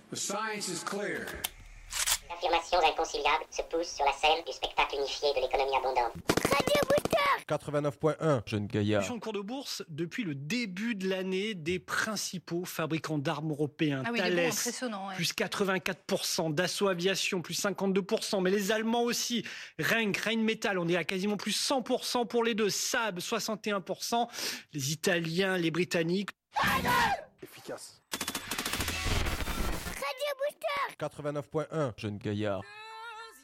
The science is clear. Affirmations inconciliables se poussent sur la scène du spectacle unifié de l'économie abondante. 89.1, jeune gaillard. En cours de bourse, depuis le début de l'année, des principaux fabricants d'armes européens, Thales, plus 84%, Dassault Aviation, plus 52%, mais les Allemands aussi, Rheinmetall, on est à quasiment plus 100% pour les deux, Saab, 61%, les Italiens, les Britanniques. Efficace. 89.1, jeune gaillard.